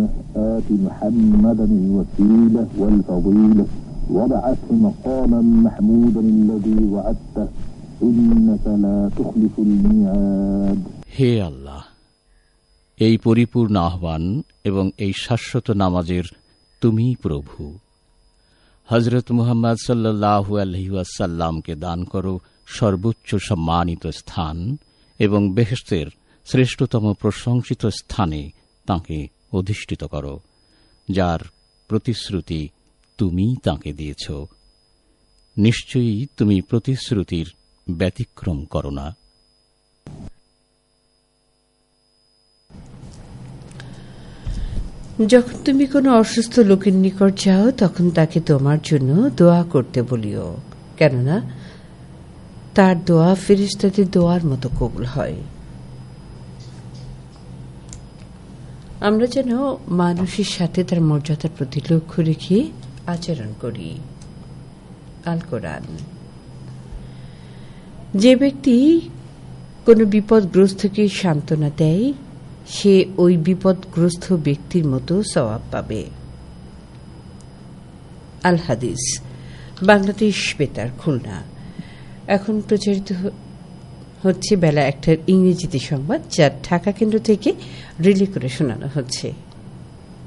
آت محمدا الوسيلة والفضيلة وابعثه مقاما محمودا الذي وعدته إنك لا تخلف الميعاد. হে আল্লাহ, এই পরিপূর্ণ আহ্বান এবং এই শাশ্বত নামাজের তুমি প্রভু। হযরত মুহাম্মদ সাল্লাল্লাহু আলাইহি ওয়াসাল্লামকে দান করো সর্বোচ্চ সম্মানিত স্থান এবং বেহেশতের শ্রেষ্ঠতম প্রশংসিত স্থানে তাঁকে অধিষ্ঠিত করো, যার প্রতিশ্রুতি তুমি তাঁকে দিয়েছ। নিশ্চয়ই তুমি প্রতিশ্রুতির ব্যতিক্রম করো না। যখন তুমি কোনো অসুস্থ লোকের নিকট যাও তখন তাকে তোমার জন্য দোয়া করতে বলিও, কেননা তার দোয়া ফেরেশতাদের দোয়ার মতো কবুল হয়। আমরা যেন মানুষের সাথে তার মর্যাদার প্রতি লক্ষ্য রেখে আচরণ করি। আল কোরআন। যে ব্যক্তি কোনো বিপদগ্রস্তকে সান্ত্বনা দেয় সে ওই বিপদগ্রস্ত ব্যক্তির মতো সওয়াব পাবে। আল হাদিস, বাংলাদেশ বেতার, খুলনা। এখন প্রচারিত হচ্ছে বেলা ১টার ইংরেজিতে সংবাদ, যা ঢাকা কেন্দ্র থেকে রিলে করে শোনানো হচ্ছে।